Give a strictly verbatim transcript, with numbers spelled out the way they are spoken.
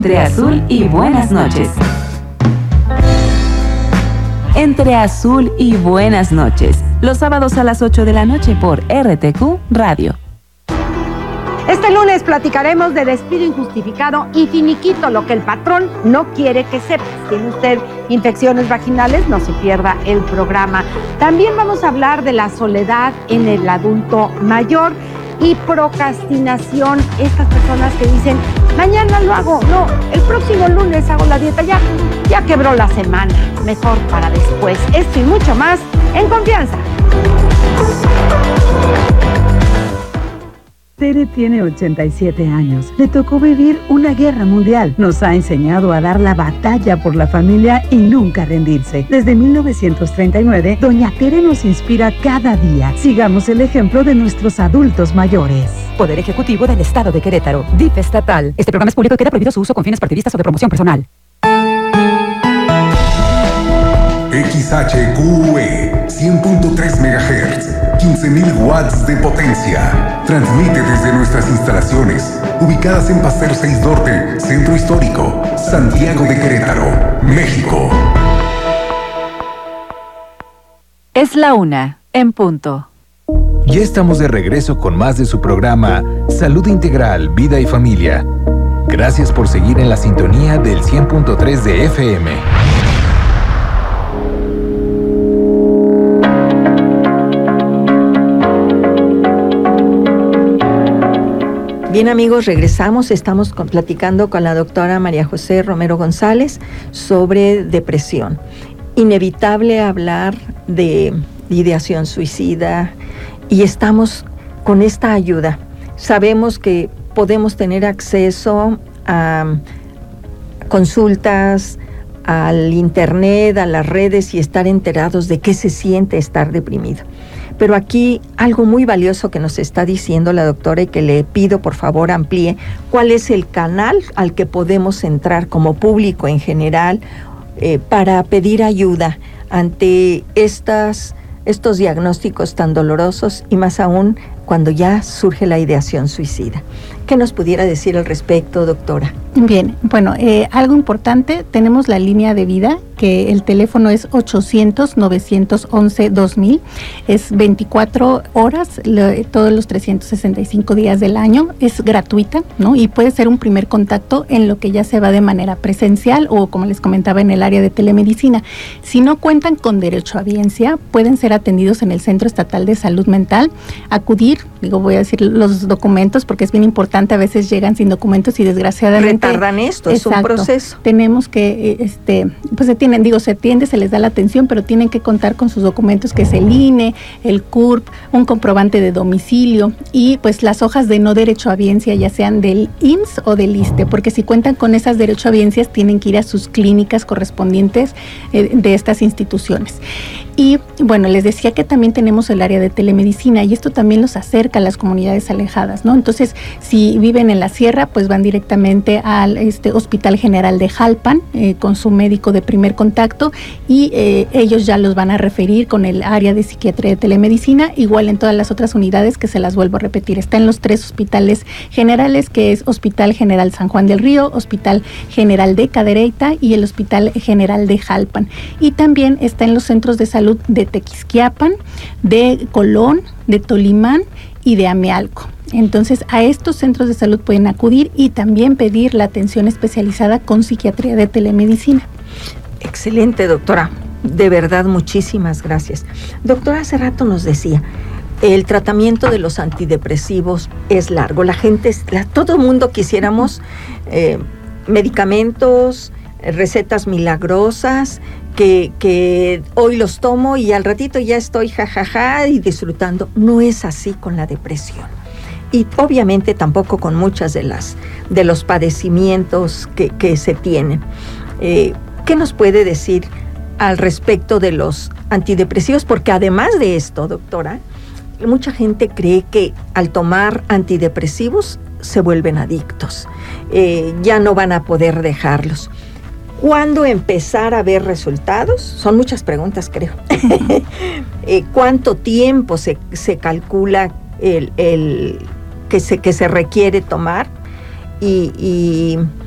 Entre azul y buenas noches. Entre azul y buenas noches. Los sábados a las ocho de la noche por R T Q Radio. Este lunes platicaremos de despido injustificado y finiquito, lo que el patrón no quiere que sepa. ¿Tiene usted infecciones vaginales? No se pierda el programa. También vamos a hablar de la soledad en el adulto mayor y procrastinación. Estas personas que dicen, mañana lo hago, no, el próximo lunes hago la dieta, ya, ya quebró la semana, mejor para después. Esto y mucho más en Confianza. Tere tiene ochenta y siete años. Le tocó vivir una guerra mundial. Nos ha enseñado a dar la batalla por la familia y nunca rendirse. Desde mil novecientos treinta y nueve, Doña Tere nos inspira cada día. Sigamos el ejemplo de nuestros adultos mayores. Poder Ejecutivo del Estado de Querétaro. D I F estatal. Este programa es público y queda prohibido su uso con fines partidistas o de promoción personal. X H Q E cien punto tres megahertz, quince mil watts de potencia. Transmite desde nuestras instalaciones, ubicadas en Paseo seis Norte, Centro Histórico, Santiago de Querétaro, México. Es la una, en punto. Ya estamos de regreso con más de su programa Salud Integral, Vida y Familia. Gracias por seguir en la sintonía del cien punto tres de F M. Bien, amigos, regresamos. Estamos con, platicando con la doctora María José Romero González sobre depresión. Inevitable hablar de ideación suicida y estamos con esta ayuda. Sabemos que podemos tener acceso a consultas, al internet, a las redes y estar enterados de qué se siente estar deprimido. Pero aquí algo muy valioso que nos está diciendo la doctora y que le pido por favor amplíe, ¿cuál es el canal al que podemos entrar como público en general eh, para pedir ayuda ante estas, estos diagnósticos tan dolorosos y más aún cuando ya surge la ideación suicida? ¿Qué nos pudiera decir al respecto, doctora? Bien, bueno, eh, algo importante, tenemos la línea de vida, que el teléfono es ochocientos, novecientos once, dos mil, es veinticuatro horas, le, todos los trescientos sesenta y cinco días del año, es gratuita, ¿no? Y puede ser un primer contacto en lo que ya se va de manera presencial o, como les comentaba, en el área de telemedicina. Si no cuentan con derecho a audiencia, pueden ser atendidos en el Centro Estatal de Salud Mental, acudir, digo, voy a decir los documentos porque es bien importante, a veces llegan sin documentos y desgraciadamente retardan esto, exacto, es un proceso. Tenemos que, este, pues se tienen, digo, se atiende, se les da la atención, pero tienen que contar con sus documentos, que es el I N E, el C U R P, un comprobante de domicilio y pues las hojas de no derecho a audiencia, ya sean del I M S S o del I S S S T E, porque si cuentan con esas derecho a audiencias tienen que ir a sus clínicas correspondientes eh, de estas instituciones. Y bueno, les decía que también tenemos el área de telemedicina y esto también los acerca a las comunidades alejadas, ¿no? Entonces, si viven en la sierra, pues van directamente al este, Hospital General de Jalpan eh, con su médico de primer contacto y eh, ellos ya los van a referir con el área de psiquiatría de telemedicina, igual en todas las otras unidades que se las vuelvo a repetir. Está en los tres hospitales generales, que es Hospital General San Juan del Río, Hospital General de Cadereyta y el Hospital General de Jalpan. Y también está en los centros de salud de Tequisquiapan, de Colón, de Tolimán y de Amealco. Entonces, a estos centros de salud pueden acudir y también pedir la atención especializada con psiquiatría de telemedicina. Excelente, doctora. De verdad, muchísimas gracias. Doctora, hace rato nos decía, el tratamiento de los antidepresivos es largo. La gente, la, todo el mundo quisiéramos eh, medicamentos, recetas milagrosas, que, que hoy los tomo y al ratito ya estoy jajaja y disfrutando. No es así con la depresión. Y obviamente tampoco con muchas de las de los padecimientos que, que se tienen. Eh, ¿Qué nos puede decir al respecto de los antidepresivos? Porque además de esto, doctora, mucha gente cree que al tomar antidepresivos se vuelven adictos. Eh, ya no van a poder dejarlos. ¿Cuándo empezar a ver resultados? Son muchas preguntas, creo. eh, ¿Cuánto tiempo se, se calcula el, el que, se, que se requiere tomar? Y, y